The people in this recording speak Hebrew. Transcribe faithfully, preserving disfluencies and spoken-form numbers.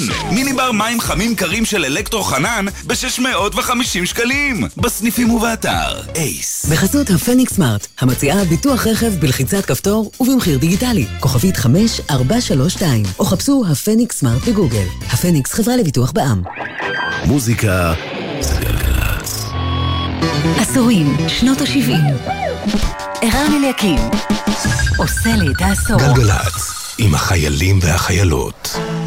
מיני בר מים חמים קרים של אלקטרו חנן ב-שש מאות וחמישים שקלים. בסניפים ובאתר אייס. בחסות הפניקס סמארט, המציעה ביטוח רכב בלחיצת כפתור ובמחיר דיגיטלי. כוכבית חמש ארבע שלוש שתיים, או חפשו הפניקס סמארט בגוגל. הפניקס, חברה לביטוח בע"מ. מוזיקה זה גלגלצ. עשורים, שנות ה-שבעים. ערן אליקים עושה לי את העשור. גלגלצ, עם החיילים והחיילות.